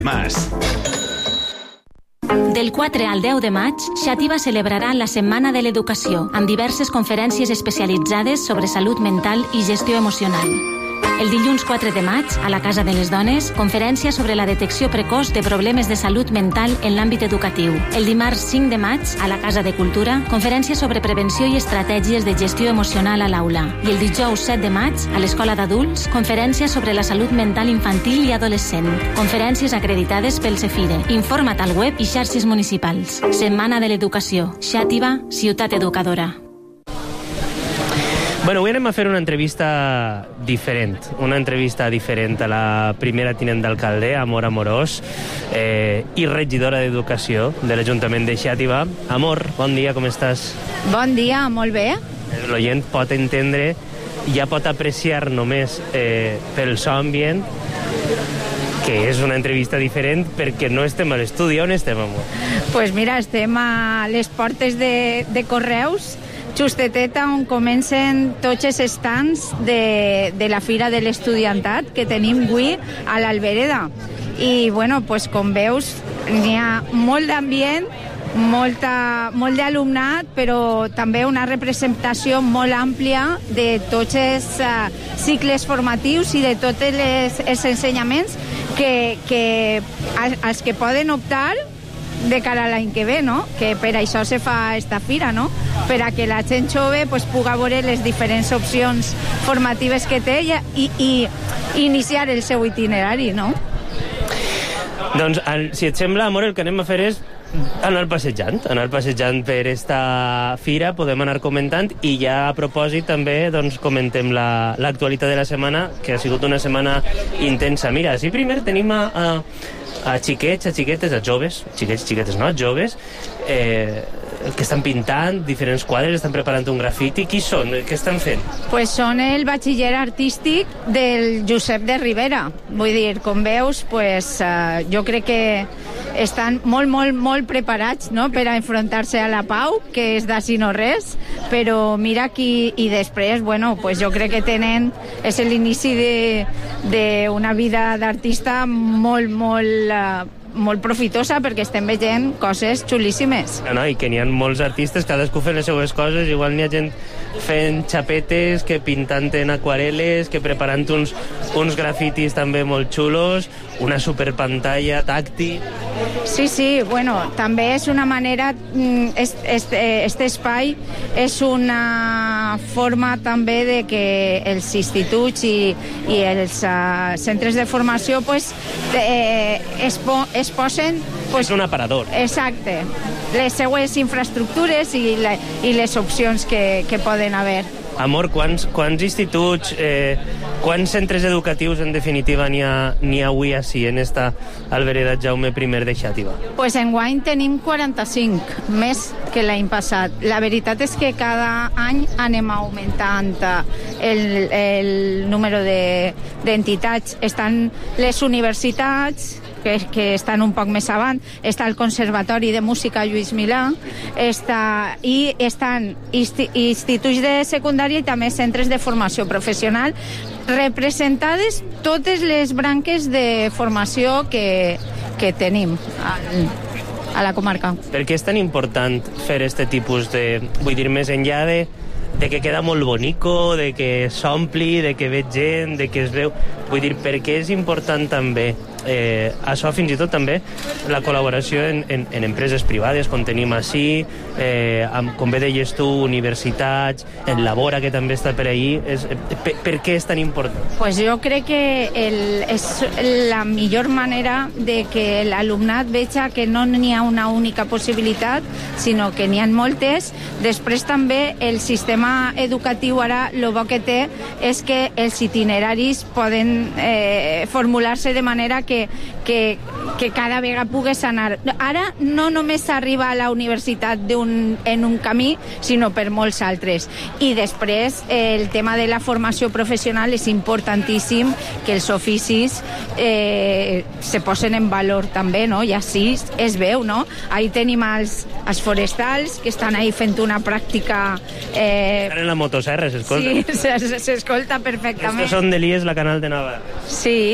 Mas. Del 4 al 10 de maig, Xàtiva celebrarà la Setmana de l'Educació, amb diverses conferències especialitzades sobre salut mental i gestió emocional. El dilluns 4 de maig, a la Casa de les Dones, conferència sobre la detecció precoç de problemes de salut mental en l'àmbit educatiu. El dimarts 5 de maig, a la Casa de Cultura, conferència sobre prevenció i estratègies de gestió emocional a l'aula. I el dijous 7 de maig, a l'Escola d'Adults, conferència sobre la salut mental infantil i adolescent. Conferències acreditades pel Cefire. Informa't al web i xarxes municipals. Setmana de l'Educació. Xàtiva, ciutat educadora. Bueno, avui anem a fer una entrevista diferent a la primera tinent d'alcalde, Amor Amorós, i regidora d'Educació de l'Ajuntament de Xàtiva. Amor, bon dia, com estàs? Bon dia, molt bé. L'oient pot entendre, ja pot apreciar només pel so ambient que és una entrevista diferent perquè no estem a l'estudi. On estem, Amor? Pues mira, estem a les portes de Correus, justeteta on comencen tots els estants de la Fira de l'Estudiantat que tenim avui a l'Albereda. I, bueno, pues, com veus, n'hi ha molt d'ambient, molt d'alumnat, però també una representació molt àmplia de tots els cicles formatius i de tots els ensenyaments als que poden optar de cara a l'any que ve, no? Que per això se fa esta fira, no? Per a que la gent jove pues, pugui veure les diferents opcions formatives que té i iniciar el seu itinerari, no? Doncs, si et sembla, Amor, el que anem a fer és anar passejant per esta fira, podem anar comentant, i ja a propòsit també doncs, comentem l'actualitat de la setmana, que ha sigut una setmana intensa. Mira, si primer tenim a xiquets, a xiquetes, a joves, xiquetes no, joves, que estan pintant diferents quadres, estan preparant un grafiti. Qui són? Què estan fent? Pues són el batxiller artístic del Josep de Ribera. Vull dir, com veus, pues, jo crec que estan molt preparats, no?, per a enfrontar-se a la pau, que és d'ací no res, però mira aquí, i després, bueno, pues jo crec que és l'inici d'una vida d'artista molt profitosa, perquè estem veient coses xulíssimes. No, i que n'hi ha molts artistes, cadascú fent les seues coses. Igual n'hi ha gent fent xapetes, que pintant en aquarel·les, que preparant uns grafitis també molt xulos, una superpantalla tàctil. Sí, bueno, també és una manera, este espai és una forma també de que els instituts i els centres de formació pues, es posen... Pues, és un aparador. Exacte. Les seues infraestructures i les opcions que poden haver. Amor, quants instituts, quants centres educatius, en definitiva, n'hi ha avui així, en esta Albereda Jaume I de Xàtiva? Pues enguany tenim 45, més que l'any passat. La veritat és que cada any anem augmentant el número d'entitats. Estan les universitats, que estan un poc més avant, està el Conservatori de Música Lluís Milà, i estan instituts de secundària i també centres de formació professional, representades totes les branques de formació que tenim a la comarca. Per què és tan important fer este tipus de... Vull dir, més enllà de que queda molt bonico, de que s'ompli, de que ve gent, de que es veu... Vull dir, per què és important també això, fins i tot també la col·laboració en empreses privades, com tenim així, com bé deies tu, universitats, en Labora, que també està per ahí. Per què és tan important? Pues jo crec que és la millor manera de que l'alumnat veja que no n'hi ha una única possibilitat, sinó que n'hi ha moltes. Després també el sistema educatiu ara, el bo que té és que els itineraris poden formular-se de manera que cada vegada pugues anar. Ara no només s'arriba a la universitat en un camí, sinó per molts altres. I després el tema de la formació professional és importantíssim, que els oficis se posen en valor també, no? I així es veu, no? Ahí tenim els forestals, que estan ahí fent una pràctica... Estan en la motosserra, s'escolta. Sí, s'escolta perfectament. Estos són de l'IES, la Canal de Navarra. Sí,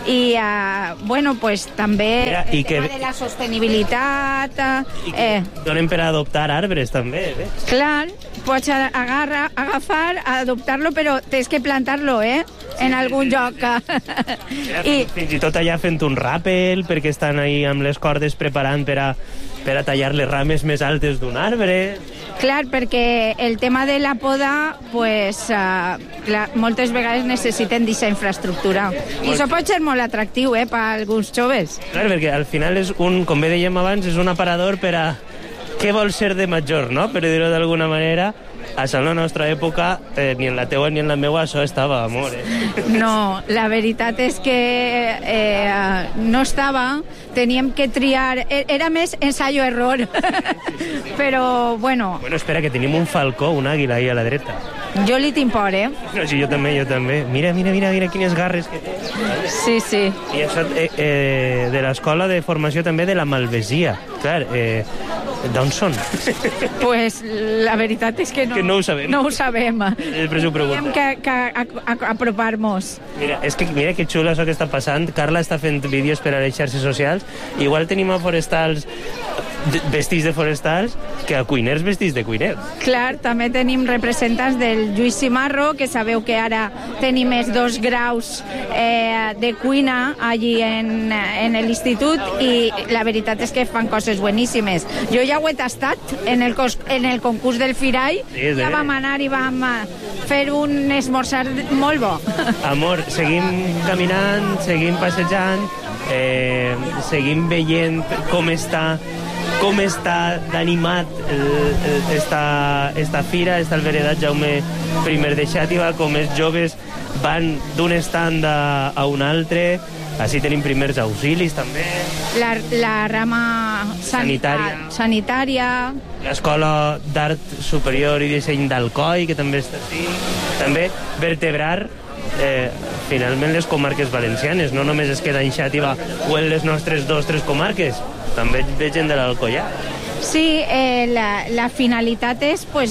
I, bueno, pues també Mira, el tema de la sostenibilitat... Donen per adoptar arbres, també, eh? Clar, pots agafar, adoptar-lo, però tens que plantar-lo, en algun lloc. Fins i tot allà fent un ràpel, perquè estan ahí amb les cordes preparant per a tallar les rames més altes d'un arbre. Clar, perquè el tema de la poda, pues, clar, moltes vegades necessiten d'aquesta infraestructura. I això pot ser molt atractiu, per alguns joves. Clar, perquè al final és com bé dèiem abans, és un aparador per a què vol ser de major, no? Per dir-ho d'alguna manera. Això en la nostra època, ni en la teua ni en la meva, això estava, amor. No, la veritat és que no estava, teníem que triar, era més ensayo-error, però bueno. Bueno, espera, que tenim un falcó, un àguila ahí a la dreta. Jo li tinc por, No, sí, jo també. Mira quines garres que té. Sí, sí. I això de l'escola de formació també de la Malvesia. Clar, d'on són? Pues la veritat és que no. Que no ho sabem. No ho sabem. Després ho preguntem. Teníem que apropar-nos. Mira que xulo això que està passant. Carla està fent vídeos per a les xarxes socials. Igual tenim a forestals vestits de forestals que a cuiners vestits de cuiners. Clar, també tenim representants del Lluís Cimarro, que sabeu que ara tenim els 2 graus de cuina allí en l'institut, i la veritat és que fan coses boníssimes. Jo ja ho he tastat en el concurs del Firall, ja vam anar i vam fer un esmorzar molt bo. Amor, seguim caminant, seguim passejant, seguim veient com està d'animat esta fira, està el veredat Jaume I de Xàtiva, com els joves van d'un estand a un altre. Així tenim primers auxilis, també. La rama sanitària. L'Escola d'Art Superior i Disseny d'Alcoi, que també està així. També vertebrar finalment les comarques valencianes. No només es queda en Xàtiva o en les nostres 2-3 comarques, també ve gent de l'Alcoià. Sí, la finalitat és pues,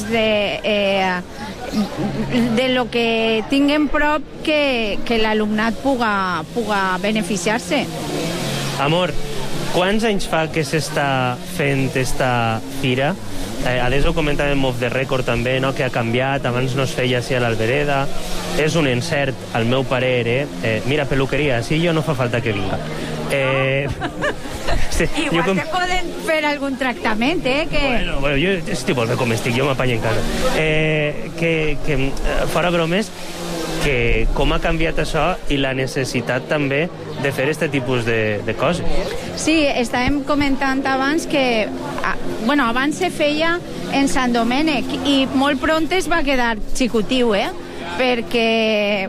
de lo que tinguem prop que l'alumnat puga beneficiar-se. Amor, quants anys fa que s'està fent esta fira? Adés ho comentàvem off the record també, no? Que ha canviat, abans no es feia així a l'Albereda. És un encert, al meu parer, Mira, peluqueria, sí, jo no fa falta que vinga. Sí, igual te poden fer algun tractament, Bueno, jo estic molt bé com estic, jo m'apanyo en casa. Fora bromes, que com ha canviat això i la necessitat també de fer aquest tipus de coses. Sí, estàvem comentant abans que abans se feia en Sant Domènec i molt pront es va quedar xicotiu, perquè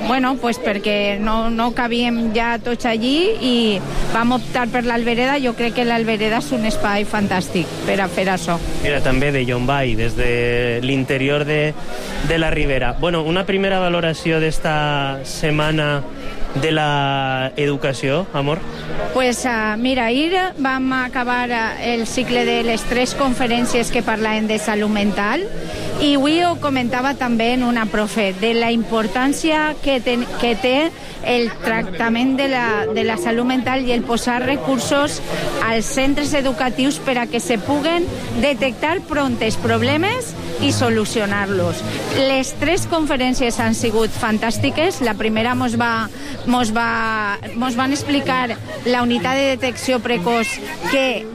no cabíem ja tots allí i vam optar per l'Albereda. Jo crec que l'Albereda és un espai fantàstic per a fer això. Mira, també de Llombai, des de l'interior de la Ribera. Bueno, una primera valoració d'esta setmana de la educació, amor? Pues mira, ahir vam acabar el cicle de les 3 conferències que parlaven de salut mental, i avui ho comentava també en una profe, de la importància que té el tractament de la salut mental i el posar recursos als centres educatius per a que se puguen detectar pront els problemes i solucionar-los. Les 3 conferències han sigut fantàstiques. La primera mos van explicar la unitat de detecció precoç que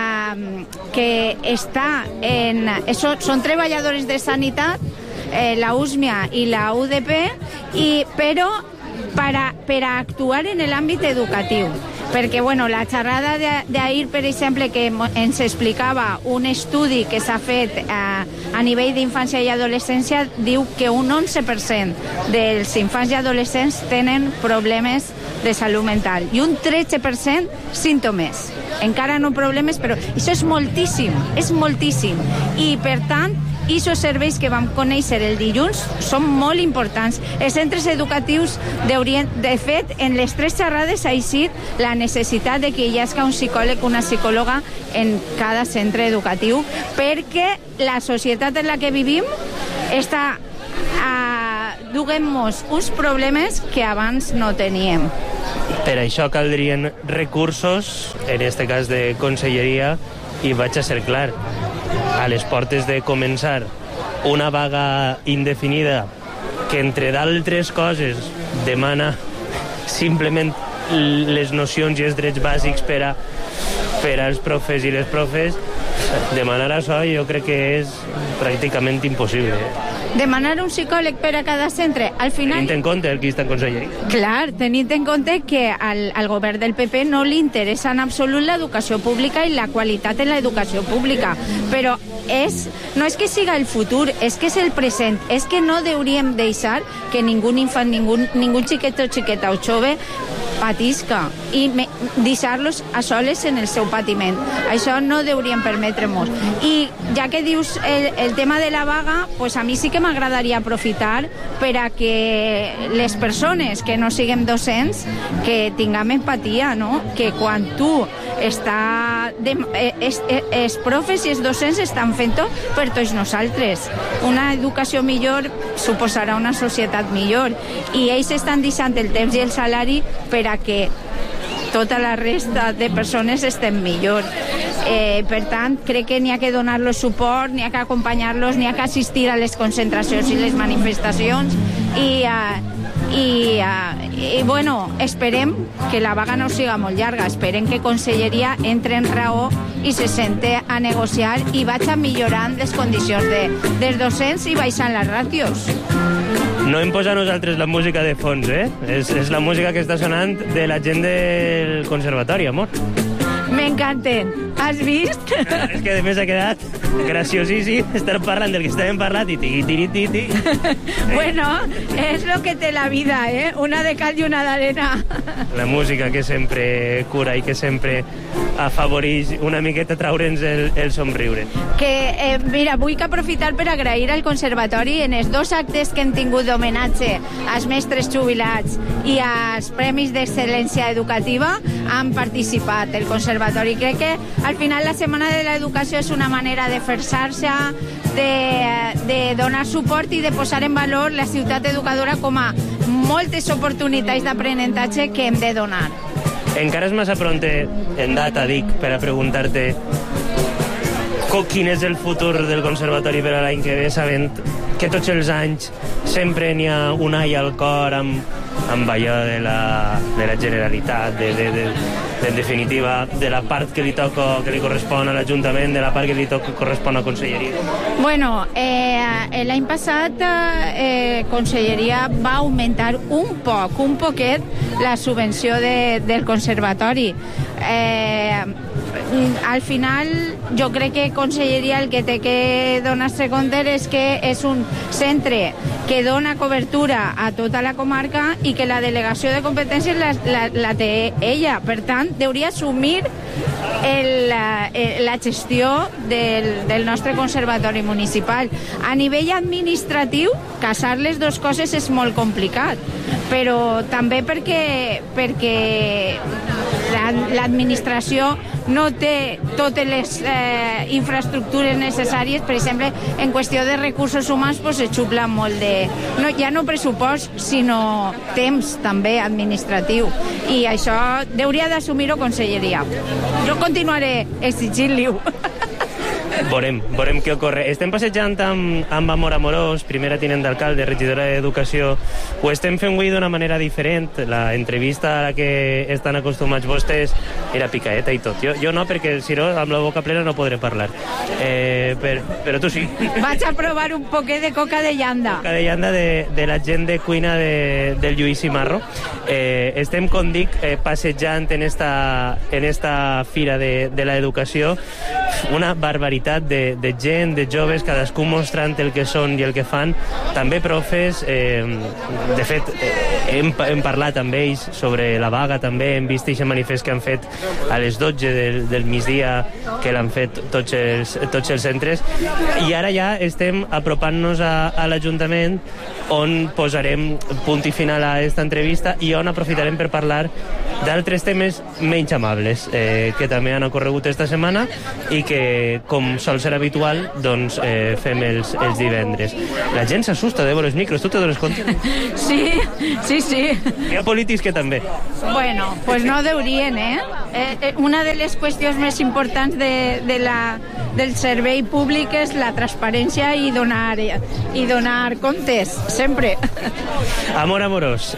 està en... Són treballadores de sanitat, la USMIA i la UDP, però per a actuar en l'àmbit educatiu. Perquè, la xerrada d'ahir, per exemple, que ens explicava un estudi que s'ha fet a nivell d'infància i adolescència, diu que un 11% dels infants i adolescents tenen problemes de salut mental i un 13% símptomes. Encara no problemes, però això és moltíssim, I, per tant, aquests serveis que vam conèixer el dilluns són molt importants. Els centres educatius de fet, en les 3 xerrades ha eixit la necessitat de que hi hagi un psicòleg, una psicòloga en cada centre educatiu, perquè la societat en la que vivim està duent-nos uns problemes que abans no teníem. Per això caldrien recursos, en este cas de conselleria, i vaig a ser clar, a les portes de començar una vaga indefinida que, entre d'altres coses, demana simplement les nocions i els drets bàsics per als profes i les profes, demanar això jo crec que és pràcticament impossible. Demanar un psicòleg per a cada centre, al final... Tenint en compte el que està en conselleria. Clar, tenint en compte que al govern del PP no li interessa en absolut l'educació pública i la qualitat en l'educació pública, però no és que siga el futur, és que és el present, és que no hauríem deixar que ningú infant, ningú xiquet o xiqueta o jove patisca i deixar-los a soles en el seu patiment. Això no hauríem permetre-nos. I ja que dius el tema de la vaga, pues a mi sí que m'agradaria aprofitar per a que les persones que no siguem docents que tinguem empatia, no? Que quan tu els profes i els docents estan fent-ho per tots nosaltres. Una educació millor suposarà una societat millor i ells estan deixant el temps i el salari per a que tota la resta de persones estem millor. Per tant, crec que n'hi ha que donar-los suport, n'hi ha que acompanyar-los, n'hi ha que assistir a les concentracions i les manifestacions i bueno, esperem que la vaga no siga molt llarga, esperem que Conselleria entre en raó i se sente a negociar i vaig millorant les condicions dels docents i baixant les ràtios. No hem posat nosaltres la música de fons, eh? És la música que està sonant de la gent del conservatori, amor. M'encanten. Has vist? És que a més ha quedat graciosíssim estar parlant del que estàvem parlant i tiri. Bueno, és lo que té la vida, eh? Una de cal i una d'arena. La música que sempre cura i que sempre afavoreix una miqueta traure'ns el somriure. Que, mira, vull aprofitar per agrair al Conservatori en els 2 actes que hem tingut d'homenatge als mestres jubilats i als Premis d'Excel·lència Educativa han participat el Conservatori. Crec que al final la Setmana de l'Educació és una manera de fer xarxa, de donar suport i de posar en valor la ciutat educadora com a moltes oportunitats d'aprenentatge que hem de donar. Encara és massa pronte en data, dic, per a preguntar-te quin és el futur del Conservatori per a l'any que ve, sabent que tots els anys sempre n'hi ha un ai al cor amb allò de la Generalitat, en definitiva, de la part que li toca, que li correspon a l'Ajuntament, de la part que li correspon a Conselleria. Bueno, l'any passat Conselleria va augmentar un poquet la subvenció del Conservatori. Al final jo crec que Conselleria el que té que donar-se compte és que és un centre que dona cobertura a tota la comarca i que la delegació de competències la té ella. Per tant, hauria assumir la gestió del nostre conservatori municipal. A nivell administratiu, casar les dues coses és molt complicat, però també perquè l'administració no té totes les infraestructures necessàries. Per exemple, en qüestió de recursos humans se xupla molt ja no pressupost, sinó temps també administratiu, i això hauria d'assumir-ho Conselleria. Jo continuaré exigint-li-ho. Veurem què ocorre. Estem passejant amb Amor Amorós, primera tinent d'alcalde, regidora d'Educació. Ho estem fent avui d'una manera diferent. La entrevista a la que estan acostumats vostès era picaeta i tot. Jo no, perquè si no, amb la boca plena no podré parlar. Però tu sí. Vaig a provar un poquet de coca de llanda. Coca de llanda de la gent de cuina del Lluís Cimarro. Estem, com dic, passejant en esta fira de l'educació. Una barbaritat de gent, de joves, cadascú mostrant el que són i el que fan. També profes. De fet, hem parlat amb ells sobre la vaga, també hem vist aquest manifest que han fet a les 12 del migdia, que l'han fet tots els centres, i ara ja estem apropant-nos a l'Ajuntament, on posarem punt i final a aquesta entrevista i on aprofitarem per parlar d'altres temes menys amables que també han ocorregut esta setmana i que, com sol ser habitual, doncs fem els divendres. La gent s'assusta de veure els micros, tu te dones compte? Sí. Hi ha polítics que també. Bueno, pues no deurien, una de les qüestions més importants del servei públic és la transparència i donar comptes, sempre. Amor amorós.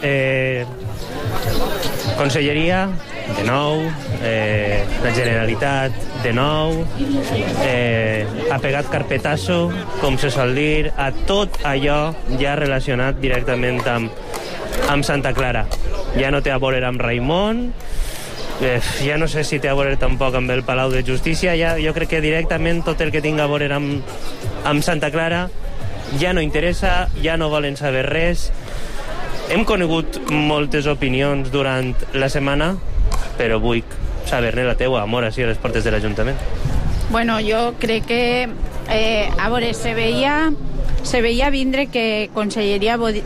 Conselleria, de nou, la Generalitat, de nou, ha pegat carpetazo, com se sol dir, a tot allò ja relacionat directament amb Santa Clara. Ja no té a veure amb Raimon, ja no sé si té a veure tampoc amb el Palau de Justícia, jo crec que directament tot el que tinga a veure amb Santa Clara ja no interessa, ja no volen saber res. Hem conegut moltes opinions durant la setmana, però vull saber-ne la teua, amor, així a les portes de l'Ajuntament. Bueno, jo crec que a veure, se veia vindre que Conselleria vol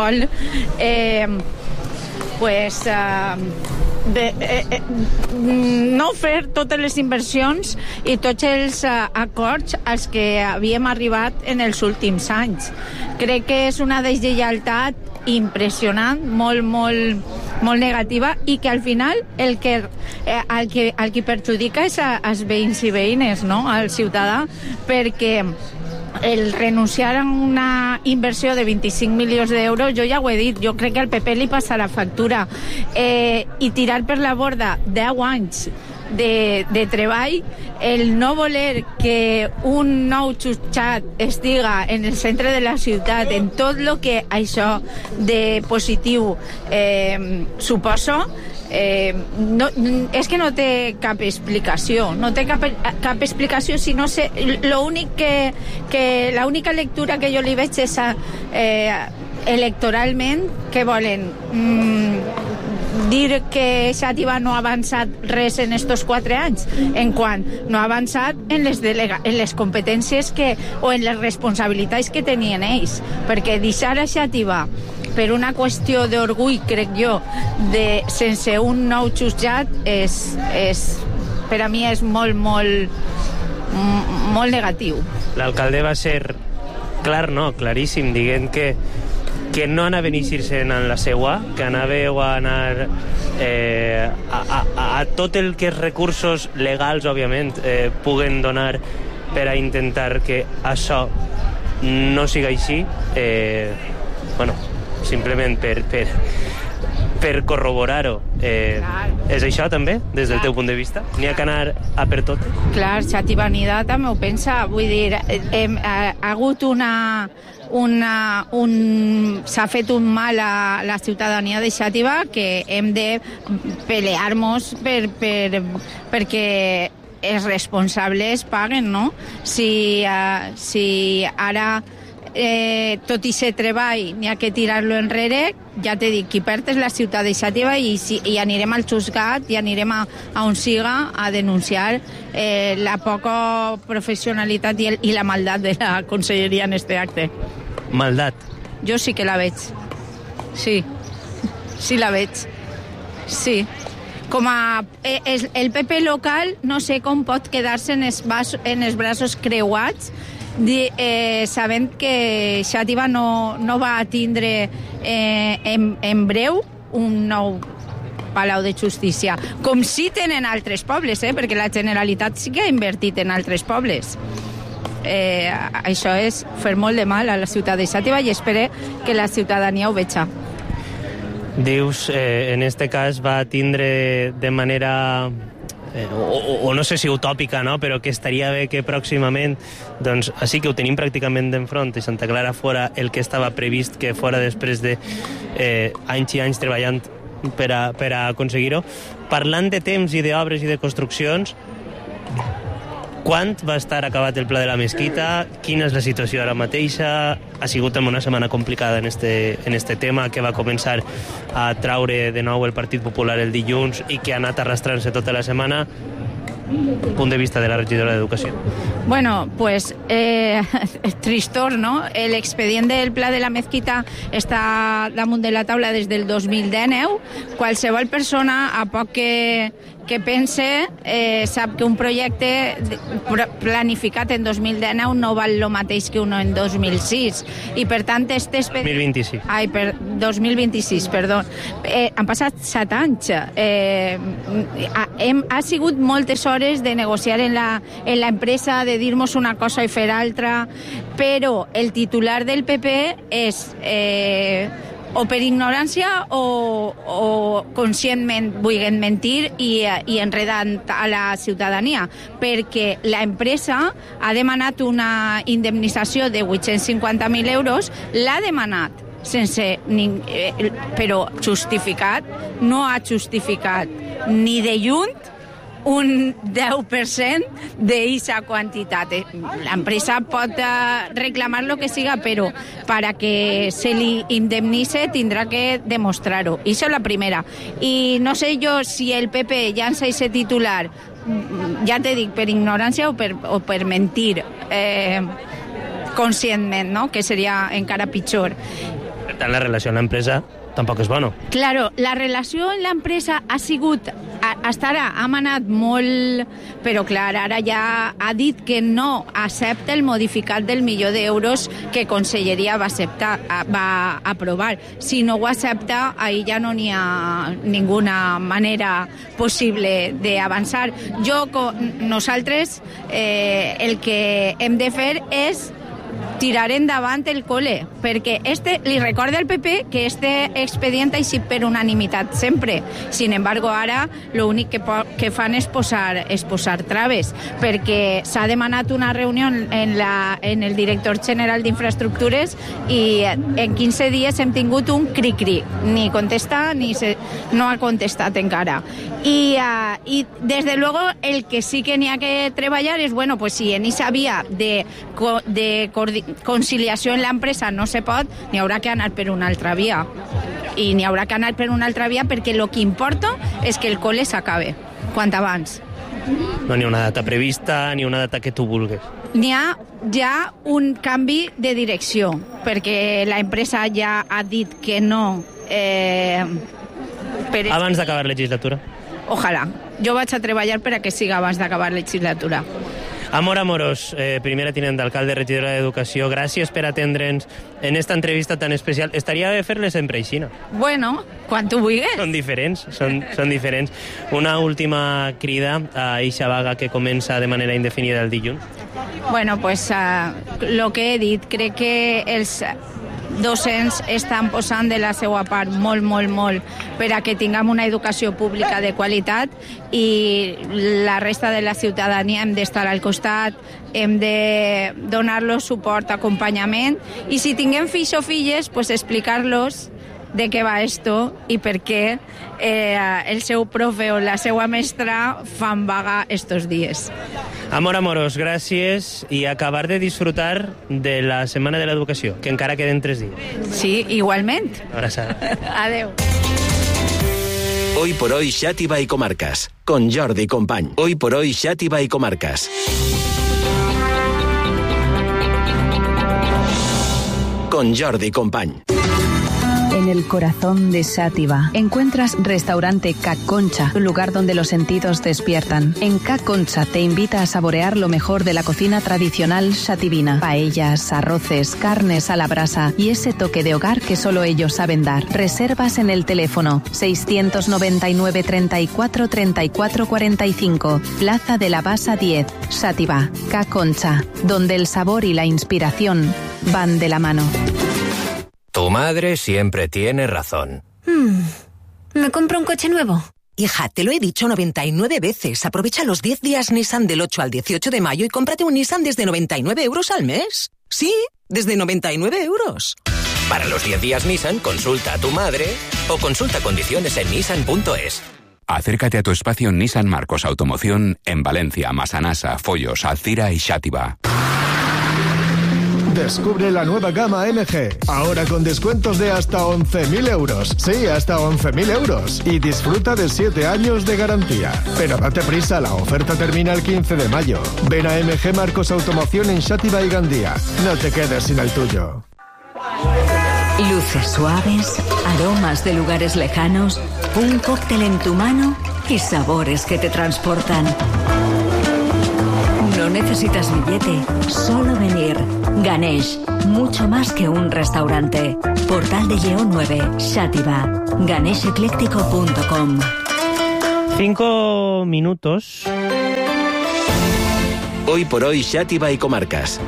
no fer totes les inversions i tots els acords als que havíem arribat en els últims anys. Crec que és una deslleialtat impressionant, molt negativa, i que al final el que perjudica és als veïns i veïnes, no? Al ciutadà, perquè el renunciar a una inversió de 25 milions d'euros, jo ja ho he dit, jo crec que al PP li passarà factura, i tirar per la borda 10 anys de treball, el no voler que un nou jutjat estiga en el centre de la ciutat, en tot el que això de positiu suposa, és que no té cap explicació, sinó l'única lectura que jo li veig és electoralment que volen dir que Xàtiva no ha avançat res en estos 4 anys, en quant no ha avançat en les competències o en les responsabilitats que tenien ells, perquè deixar a Xàtiva per una qüestió d'orgull, crec jo, sense un nou jutjat, per a mi és molt negatiu. L'alcalde va ser claríssim, dient que no anava a iniciar-se en la seua, que anàveu a anar a tot el que els recursos legals, òbviament, puguen donar per a intentar que això no siga així. Simplement per corroborar-ho. És això també, des del teu punt de vista? N'hi ha que anar a per tot? Clar, Xàtiva Unida també ho pensa. Vull dir, ha hagut s'ha fet un mal a la ciutadania de Xàtiva que hem de pelear-nos perquè els responsables paguen, no? Si ara tot i ser treball n'hi ha que tirar-lo enrere, ja t'he dit, qui perd és la ciutat de Xàtiva i anirem al juzgat i anirem a on siga a denunciar la poca professionalitat i la maldat de la conselleria en este acte. Maldat? Jo sí que la veig. Sí la veig. Sí. Com a el PP local, no sé com pot quedar-se en els braços creuats sabent que Xàtiva no va tindre en breu un nou Palau de Justícia, com sí tenen altres pobles, perquè la Generalitat sí que ha invertit en altres pobles. Això és fer molt de mal a la ciutat de Xàtiva i espero que la ciutadania ho veja. Dius, en este cas va tindre de manera o no sé si utòpica, no? Però que estaria bé que pròximament, doncs, així que ho tenim pràcticament d'enfront, i Santa Clara fora el que estava previst que fora després de anys i anys treballant per a aconseguir-ho. Parlant de temps i d'obres i de construccions, quan va estar acabat el Pla de la Mesquita? Quina és la situació ara mateixa? Ha sigut una setmana complicada en este tema, que va començar a traure de nou el Partit Popular el dilluns i que ha anat arrastrant-se tota la setmana. punt de vista de la regidora d'Educació? Bueno, pues tristor, no? L'expedient del Pla de la Mezquita està damunt de la taula des del 2019. Qualsevol persona, a poc que pense, sap que un projecte planificat en 2019 no val el mateix que uno en 2006. I, per tant, 2026. 2026, perdó. Han passat 7 anys. Ha sigut moltes hores de negociar en la empresa, de dir-nos una cosa i fer altra, però el titular del PP és... o per ignorància o conscientment vulguent mentir i enredant a la ciutadania, perquè l'empresa ha demanat una indemnització de 850.000 euros, l'ha demanat però justificat, no ha justificat ni de lluny un 10% d'eixa quantitat. L'empresa pot reclamar lo que siga, però para que se li indemnitze tindrà que demostrar-ho. Això és la primera. I no sé jo si el PP llança aquest titular, ja te dic, per ignorància o per mentir conscientment, no? Que seria encara pitjor. Per tant, la relació amb l'empresa tampoc és bona. Claro, la relació amb l'empresa ha sigut... Hasta ara ha manat molt... Però, clar, ara ja ha dit que no accepta el modificat del €1.000.000 que Conselleria va aprovar. Si no ho accepta, ahí ja no n'hi ha ninguna manera possible d'avançar. Nosaltres el que hem de fer és tirar endavant el col·le, perquè li recorda al PP que expedient ha sigut per unanimitat sempre. Sin embargo, ara l'únic que fan és posar traves, perquè s'ha demanat una reunió en el director general d'Infraestructures i en 15 dies hem tingut un cri-cri. Ni contesta, no ha contestat encara. I desde luego el que sí que n'hi ha que treballar és, bueno, pues si en esa via de conciliació en l'empresa no se pot, n'hi haurà que anar per una altra via. I n'hi haurà que anar per una altra via perquè el que importa és que el col·le s'acabe, quant abans. No n'hi ha una data prevista, ni una data que tu vulguis. N'hi ha ja un canvi de direcció, perquè l'empresa ja ha dit que no... Abans d'acabar la legislatura? Ojalà. Jo vaig a treballar per a que siga abans d'acabar la legislatura. Amor Amorós, primera tinent d'alcalde, regidora d'Educació, gràcies per atendre'ns en esta entrevista tan especial. Estaria bé fer-les sempre així, no? Bueno, quan tu vulguis. Són diferents, són diferents. Una última crida a eixa vaga que comença de manera indefinida el dilluns. Bueno, pues lo que he dit, crec que els docents estan posant de la seva part molt per a que tinguem una educació pública de qualitat i la resta de la ciutadania hem d'estar al costat, hem de donar-los suport, acompanyament i si tinguem fills o filles, pues explicar-los de què va esto i per què el seu profe o la seva mestra fan vaga estos dies. Amor Amorós, gràcies i acabar de disfrutar de la Setmana de l'Educació, que encara queden 3 dies. Sí, igualment. Abraçada. Adeu. Hoy por hoy Xàtiva i Comarques, con Jordi Company. Hoy por hoy Xàtiva i Comarques. Con Jordi Company. En el corazón de Xàtiva encuentras Restaurante Ca Concha, un lugar donde los sentidos despiertan. En Ca Concha te invita a saborear lo mejor de la cocina tradicional xativina. Paellas, arroces, carnes a la brasa y ese toque de hogar que solo ellos saben dar. Reservas en el teléfono 699 34 34 45, Plaza de la Basa 10, Xàtiva. Ca Concha, donde el sabor y la inspiración van de la mano. Tu madre siempre tiene razón. ¿Me compro un coche nuevo? Hija, te lo he dicho 99 veces. Aprovecha los 10 días Nissan del 8 al 18 de mayo y cómprate un Nissan desde 99 euros al mes. Sí, desde 99 euros. Para los 10 días Nissan, consulta a tu madre o consulta condiciones en nissan.es. Acércate a tu espacio Nissan Marcos Automoción en Valencia, Massanassa, Follos, Alzira y Xàtiva. Descubre la nueva gama MG, ahora con descuentos de hasta 11.000 euros. Sí, hasta 11.000 euros. Y disfruta de 7 años de garantía. Pero date prisa, la oferta termina el 15 de mayo. Ven a MG Marcos Automoción en Xàtiva y Gandía. No te quedes sin el tuyo. Luces suaves, aromas de lugares lejanos, un cóctel en tu mano y sabores que te transportan. No necesitas billete, solo venir. Ganesh, mucho más que un restaurante. Portal de Lleó 9, Xàtiva. ganeshecléctico.com. 5 minutos. Hoy por hoy, Xàtiva y comarcas.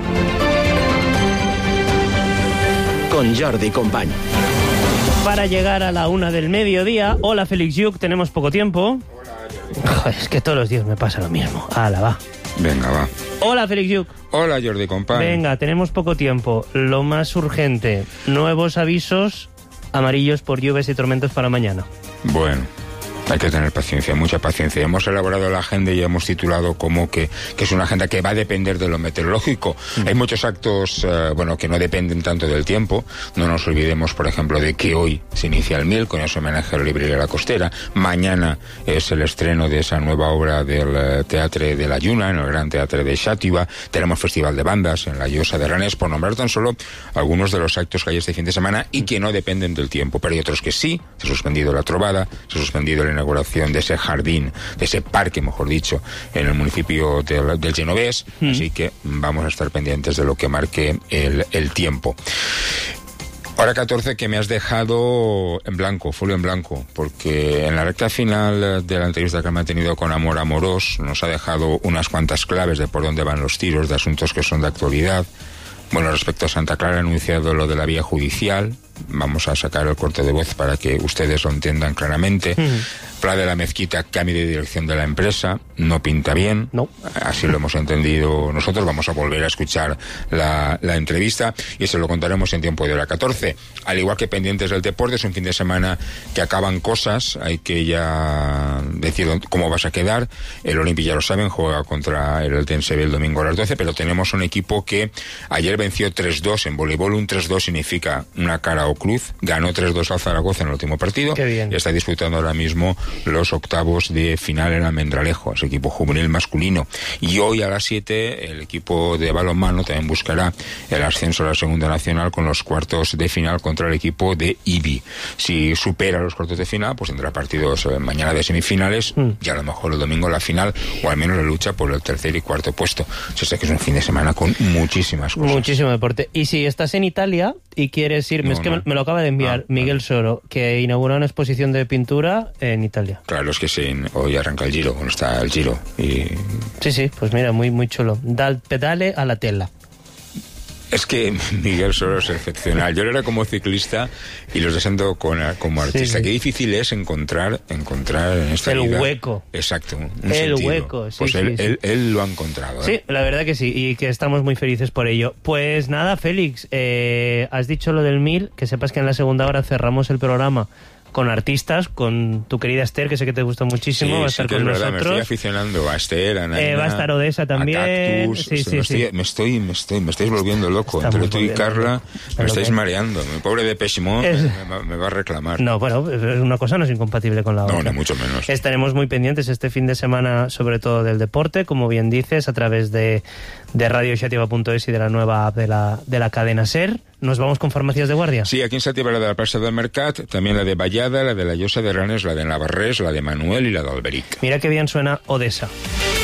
Con Jordi Company. Para llegar a la 1 del mediodía. Hola, Félix Lluc, tenemos poco tiempo. Joder, es que todos los días me pasa lo mismo. Hala, va. Venga, va. Hola, Félix Lluc. Hola, Jordi Company. Venga, tenemos poco tiempo. Lo más urgente, nuevos avisos amarillos por lluvias y tormentas para mañana. Bueno, hay que tener paciencia, mucha paciencia. Hemos elaborado la agenda y hemos titulado como que es una agenda que va a depender de lo meteorológico. Hay muchos actos, que no dependen tanto del tiempo. No nos olvidemos, por ejemplo, de que hoy se inicia el MIL, con ese homenaje a la librería La Costera. Mañana es el estreno de esa nueva obra del Teatro de la Lluna, en el Gran Teatro de Xàtiva. Tenemos Festival de Bandas en la Llosa de Ranés, por nombrar tan solo algunos de los actos que hay este fin de semana y que no dependen del tiempo. Pero hay otros que sí. Se ha suspendido la Trobada, se ha suspendido la inauguración de ese jardín, de ese parque, mejor dicho, en el municipio del Genovés, así que vamos a estar pendientes de lo que marque el tiempo. Hora 14 que me has dejado en blanco, folio en blanco, porque en la recta final de la entrevista que me ha tenido con Amor Amorós nos ha dejado unas cuantas claves de por dónde van los tiros, de asuntos que son de actualidad. Bueno, respecto a Santa Clara, ha anunciado lo de la vía judicial. Vamos a sacar el corte de voz para que ustedes lo entiendan claramente. Pla de la Mezquita, cambio de dirección de la empresa, no pinta bien. No. Así lo hemos entendido nosotros. Vamos a volver a escuchar la entrevista y se lo contaremos en tiempo de hora 14. Al igual que pendientes del deporte, es un fin de semana que acaban cosas. Hay que ya decir cómo vas a quedar. El Olympic, ya lo saben, juega contra el Eldense el domingo a las 12, pero tenemos un equipo que ayer venció 3-2 en voleibol. Un 3-2 significa una cara o cruz. Ganó 3-2 al Zaragoza en el último partido. Qué bien. Y está disputando ahora mismo los octavos de final en Almendralejo, ese equipo juvenil masculino. Y hoy a las 7 el equipo de balonmano también buscará el ascenso a la segunda nacional con los cuartos de final contra el equipo de IBI. Si supera los cuartos de final, pues tendrá partidos mañana de semifinales y a lo mejor el domingo la final, o al menos la lucha por el tercer y cuarto puesto. O sea, que es un fin de semana con muchísimas cosas. Muchísimo deporte. Y si estás en Italia y quieres ir, me lo acaba de enviar Miguel Soro, que inaugura una exposición de pintura en Italia. Claro, es que hoy arranca el Giro, bueno, está el Giro. Y... Sí, pues mira, muy, muy chulo. Dal pedale a la tela. Es que Miguel Soro es excepcional. Yo era como ciclista y los descendo como artista. Sí. Qué difícil es encontrar en esta vida... El hueco. Exacto. El hueco, sí. Pues él lo ha encontrado. Sí, la verdad que sí, y que estamos muy felices por ello. Pues nada, Félix, has dicho lo del 1000, que sepas que en la segunda hora cerramos el programa con artistas, con tu querida Esther, que sé que te gusta muchísimo, sí, va a estar sí, con verdad, nosotros. Me estoy aficionando a Esther, a Naina, va a estar Odessa también. A Cactus, me estáis volviendo loco. Entre tú y Carla me estáis mareando. Mi pobre Depeche Mode me va a reclamar. No, bueno, una cosa no es incompatible con la otra. No, ni mucho menos. Estaremos muy pendientes este fin de semana, sobre todo del deporte, como bien dices, a través de radioxativa.es y de la nueva app de la cadena SER. ¿Nos vamos con farmacias de guardia? Sí, aquí en Xàtiva la de la Plaça del Mercat, también la de Vallada, la de la Llosa de Ranes, la de Navarrés, la de Manuel y la de Alberic. Mira qué bien suena Odessa.